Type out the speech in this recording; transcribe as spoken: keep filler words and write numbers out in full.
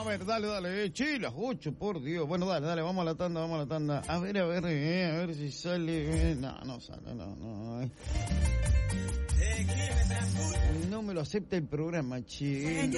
ver, dale, dale, eh, che, las ocho, por Dios. Bueno, dale, dale, vamos a la tanda, vamos a la tanda. A ver, a ver, eh, a ver si sale. Eh. No, no sale, no, no. Eh. No me lo acepta el programa, che.